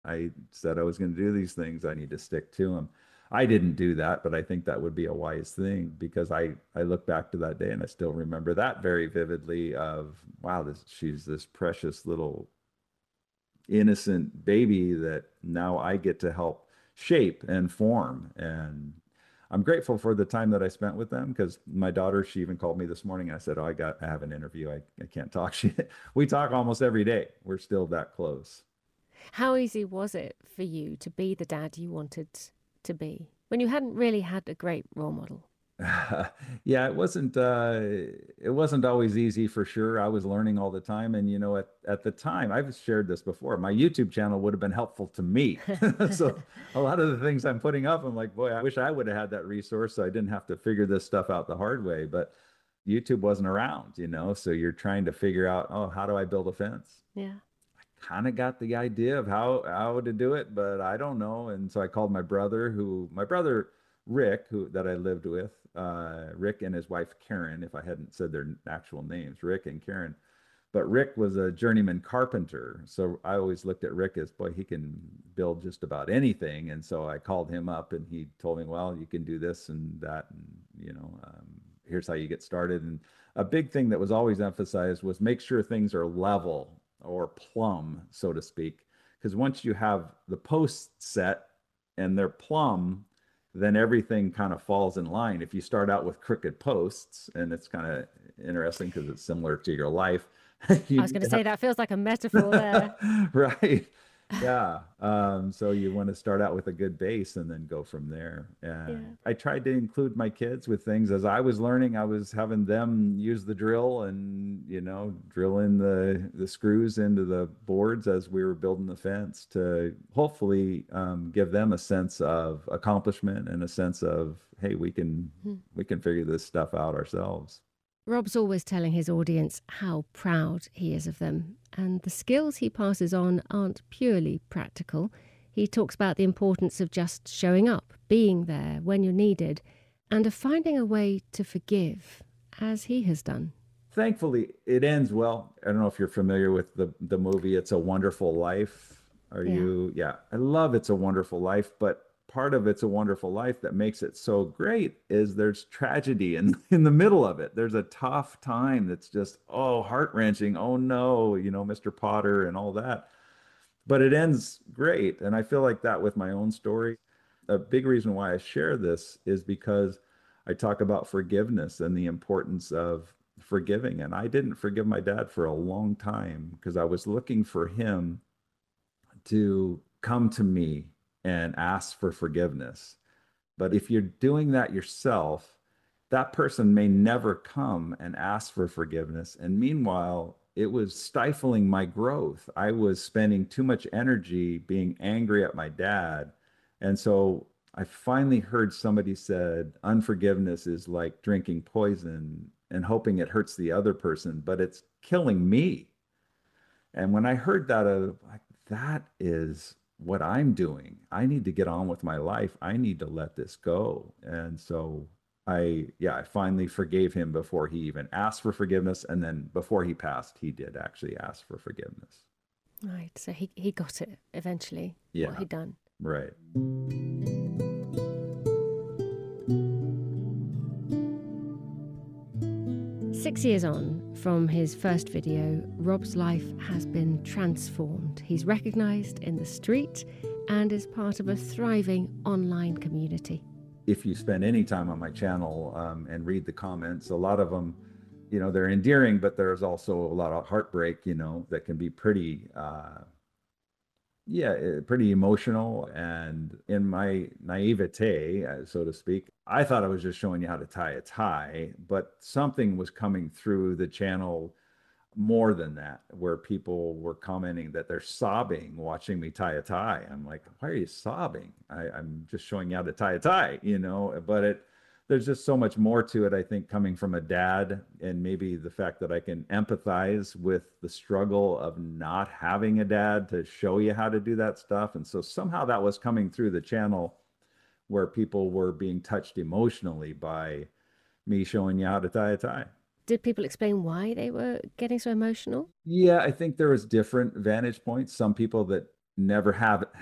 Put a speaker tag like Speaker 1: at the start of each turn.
Speaker 1: I said I was going to do these things. I need to stick to them. I didn't do that, but I think that would be a wise thing because I look back to that day and I still remember that very vividly of wow, she's this precious little innocent baby that now I get to help shape and form. And I'm grateful for the time that I spent with them because my daughter, she even called me this morning and I said, oh, I have an interview. I can't talk. We talk almost every day. We're still that close.
Speaker 2: How easy was it for you to be the dad you wanted to be when you hadn't really had a great role model?
Speaker 1: Yeah, it wasn't always easy for sure. I was learning all the time. And at the time, I've shared this before, my YouTube channel would have been helpful to me. So a lot of the things I'm putting up, I'm like, boy, I wish I would have had that resource so I didn't have to figure this stuff out the hard way. But YouTube wasn't around, so you're trying to figure out, oh, how do I build a fence?
Speaker 2: Yeah.
Speaker 1: Kind of got the idea of how to do it, but I don't know. And so I called my brother Rick, who that I lived with, Rick and his wife Karen, if I hadn't said their actual names, Rick and Karen. But Rick was a journeyman carpenter. So I always looked at Rick as, boy, he can build just about anything. And so I called him up and he told me, well, you can do this and that. And, here's how you get started. And a big thing that was always emphasized was make sure things are level or plumb, so to speak. Because once you have the posts set and they're plumb, then everything kind of falls in line. If you start out with crooked posts, and it's kind of interesting because it's similar to your life,
Speaker 2: I
Speaker 1: you
Speaker 2: was going to say
Speaker 1: have,
Speaker 2: that feels like a metaphor there.
Speaker 1: right? Yeah. So you want to start out with a good base and then go from there. And
Speaker 2: Yeah.
Speaker 1: I tried to include my kids with things as I was learning. I was having them use the drill and, drill in the screws into the boards as we were building the fence to hopefully give them a sense of accomplishment and a sense of, hey,
Speaker 2: Hmm.
Speaker 1: we can figure this stuff out ourselves.
Speaker 2: Rob's always telling his audience how proud he is of them, and the skills he passes on aren't purely practical. He talks about the importance of just showing up, being there when you're needed, and of finding a way to forgive, as he has done.
Speaker 1: Thankfully, it ends well. I don't know if you're familiar with the movie It's a Wonderful Life. Are
Speaker 2: Yeah.
Speaker 1: you? Yeah, I love It's a Wonderful Life, but part of It's a Wonderful Life that makes it so great is there's tragedy in the middle of it. There's a tough time that's just heart-wrenching. Oh no, Mr. Potter and all that. But it ends great, and I feel like that with my own story. A big reason why I share this is because I talk about forgiveness and the importance of forgiving. And I didn't forgive my dad for a long time because I was looking for him to come to me and ask for forgiveness. But if you're doing that yourself, that person may never come and ask for forgiveness. And meanwhile, it was stifling my growth. I was spending too much energy being angry at my dad. And so I finally heard somebody said, unforgiveness is like drinking poison and hoping it hurts the other person, but it's killing me. And when I heard that, like, that is what I'm doing. I need to get on with my life. I need to let this go. And so I finally forgave him before he even asked for forgiveness. And then before he passed, he did actually ask for forgiveness.
Speaker 2: Right. So he got it eventually, what
Speaker 1: Yeah,
Speaker 2: he'd done.
Speaker 1: right.
Speaker 2: 6 years on from his first video, Rob's life has been transformed. He's recognised in the street and is part of a thriving online community.
Speaker 1: If you spend any time on my channel and read the comments, a lot of them, they're endearing, but there's also a lot of heartbreak, that can be pretty yeah, pretty emotional. And in my naivete, so to speak, I thought I was just showing you how to tie a tie, but something was coming through the channel more than that, where people were commenting that they're sobbing watching me tie a tie. I'm like, why are you sobbing? I'm just showing you how to tie a tie, but there's just so much more to it, I think, coming from a dad, and maybe the fact that I can empathize with the struggle of not having a dad to show you how to do that stuff. And so somehow that was coming through the channel where people were being touched emotionally by me showing you how to tie a tie.
Speaker 2: Did people explain why they were getting so emotional?
Speaker 1: Yeah, I think there was different vantage points. Some people that never have